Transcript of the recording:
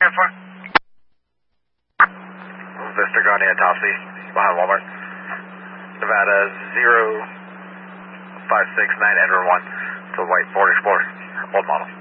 Vista Grande at Topsy, behind Walmart. Nevada 0569, enter 1. It's a white Ford Explorer, old model.